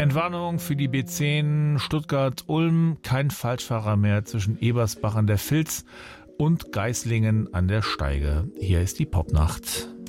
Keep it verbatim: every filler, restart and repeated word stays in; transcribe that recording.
Entwarnung für die B zehn Stuttgart-Ulm. Kein Falschfahrer mehr zwischen Ebersbach an der Vils und Geislingen an der Steige. Hier ist die Popnacht.